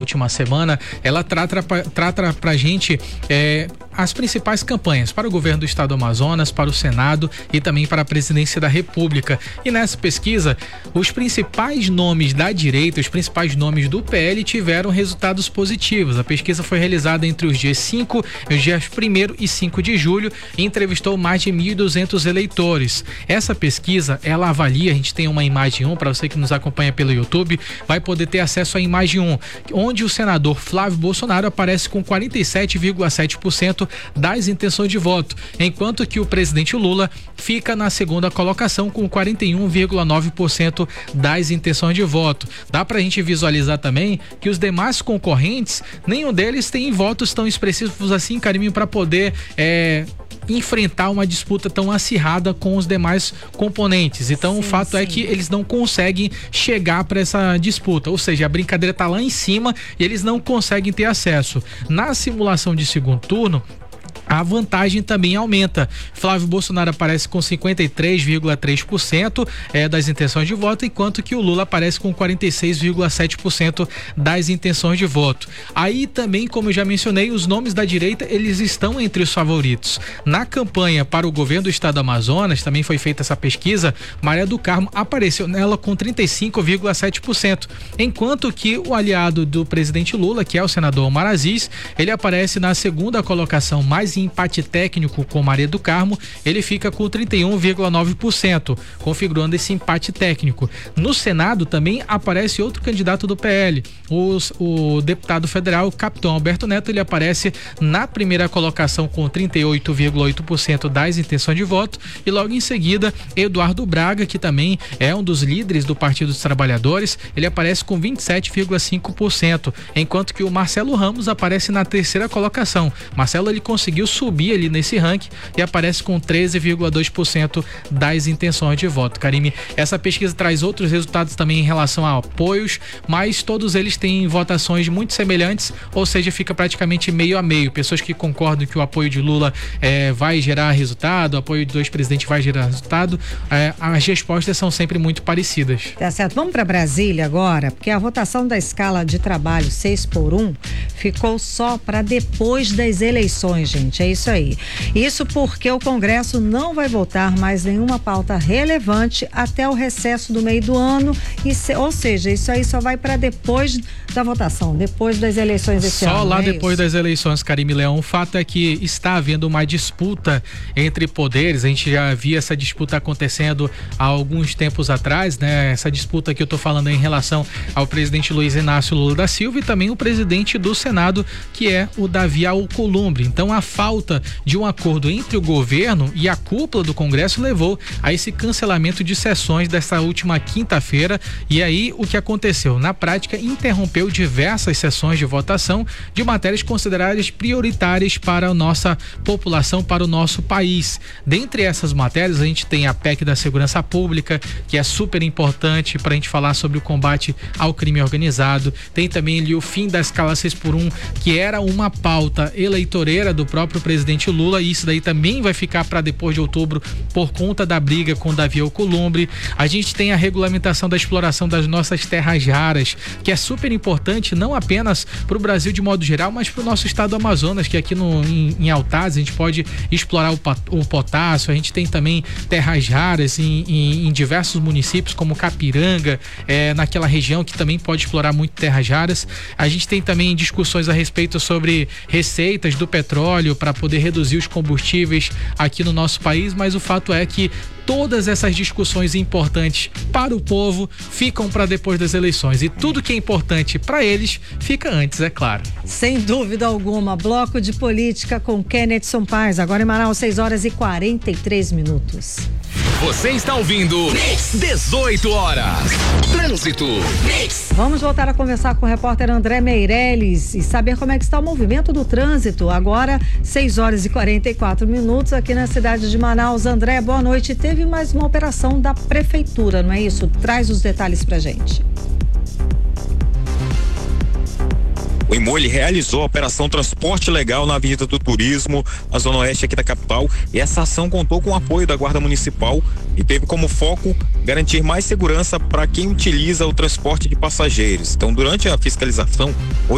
última semana, ela trata pra gente as principais campanhas para o governo do estado do Amazonas, para o Senado e também para a presidência da República. E nessa pesquisa, os principais nomes da direita, os principais nomes do PL tiveram resultados positivos. A pesquisa foi realizada entre os dias 5, os dias 1º e 5 de julho e entrevistou mais de 1.200 eleitores. Essa pesquisa, ela avalia, a gente tem uma imagem 1, para você que nos acompanha pelo YouTube, vai poder ter acesso à imagem 1, onde o senador Flávio Bolsonaro aparece com 47,7% das intenções de voto, enquanto que o presidente Lula fica na segunda colocação com 41,9% das intenções de voto. Dá pra gente visualizar também que os demais concorrentes, nenhum deles tem votos tão expressivos assim, Cariminho, para poder enfrentar uma disputa tão acirrada com os demais componentes. Então o fato é que eles não conseguem chegar para essa disputa, ou seja, a brincadeira tá lá em cima e eles não conseguem ter acesso. Na simulação de segundo turno, a vantagem também aumenta. Flávio Bolsonaro aparece com 53,3% das intenções de voto, enquanto que o Lula aparece com 46,7% das intenções de voto. Aí também, como eu já mencionei, os nomes da direita, eles estão entre os favoritos. Na campanha para o governo do estado do Amazonas, também foi feita essa pesquisa, Maria do Carmo apareceu nela com 35,7%, enquanto que o aliado do presidente Lula, que é o senador Omar Aziz, ele aparece na segunda colocação, mais empate técnico com Maria do Carmo, ele fica com 31,9%, configurando esse empate técnico. No Senado também aparece outro candidato do PL, o deputado federal Capitão Alberto Neto, ele aparece na primeira colocação com 38,8% das intenções de voto, e logo em seguida Eduardo Braga, que também é um dos líderes do Partido dos Trabalhadores, ele aparece com 27,5%, enquanto que o Marcelo Ramos aparece na terceira colocação. Marcelo, ele conseguiu subir ali nesse ranking e aparece com 13,2% das intenções de voto. Karime, essa pesquisa traz outros resultados também em relação a apoios, mas todos eles têm votações muito semelhantes, ou seja, fica praticamente meio a meio. Pessoas que concordam que o apoio de Lula vai gerar resultado, o apoio do ex-presidente vai gerar resultado, as respostas são sempre muito parecidas. Tá certo. Vamos para Brasília agora, porque a votação da escala de trabalho 6x1 ficou só para depois das eleições, gente. É isso aí. Isso porque o Congresso não vai votar mais nenhuma pauta relevante até o recesso do meio do ano, ou seja, isso aí só vai para depois da votação, depois das eleições desse ano. Só lá depois das eleições, Karime Leão. O fato é que está havendo uma disputa entre poderes. A gente já via essa disputa acontecendo há alguns tempos atrás, né? Essa disputa que eu tô falando em relação ao presidente Luiz Inácio Lula da Silva e também o presidente do Senado, que é o Davi Alcolumbre. Então a falta de um acordo entre o governo e a cúpula do Congresso levou a esse cancelamento de sessões desta última quinta-feira, e aí o que aconteceu? Na prática, interrompeu diversas sessões de votação de matérias consideradas prioritárias para a nossa população, para o nosso país. Dentre essas matérias, a gente tem a PEC da Segurança Pública, que é super importante para a gente falar sobre o combate ao crime organizado. Tem também ali o fim da escala 6x1, que era uma pauta eleitoreira do próprio presidente Lula, e isso daí também vai ficar para depois de outubro por conta da briga com Davi Alcolumbre. A gente tem a regulamentação da exploração das nossas terras raras, que é super importante não apenas para o Brasil de modo geral, mas para o nosso estado do Amazonas, que aqui em Altaz a gente pode explorar o potássio. A gente tem também terras raras em diversos municípios, como Capiranga, naquela região que também pode explorar muito terras raras. A gente tem também discussões a respeito sobre receitas do petróleo para poder reduzir os combustíveis aqui no nosso país, mas o fato é que todas essas discussões importantes para o povo ficam para depois das eleições, e tudo que é importante para eles fica antes, é claro. Sem dúvida alguma. Bloco de política com Kenneth Paz, agora em Manaus, 6h43. Você está ouvindo 18 horas. Trânsito. Vamos voltar a conversar com o repórter André Meirelles e saber como é que está o movimento do trânsito. Agora, 6h44 aqui na cidade de Manaus. André, boa noite. Teve mais uma operação da prefeitura, não é isso? Traz os detalhes pra gente. O IMOL realizou a operação Transporte Legal na Avenida do Turismo, na zona oeste aqui da capital, e essa ação contou com o apoio da Guarda Municipal e teve como foco garantir mais segurança para quem utiliza o transporte de passageiros. Então, durante a fiscalização,